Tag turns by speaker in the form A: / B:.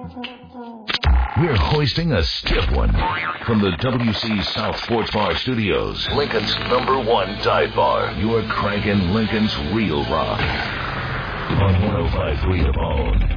A: We're hoisting a stiff one from the WC South Sports Bar Studios, Lincoln's #1 dive bar. You're cranking Lincoln's real rock on 105.3 The Bone.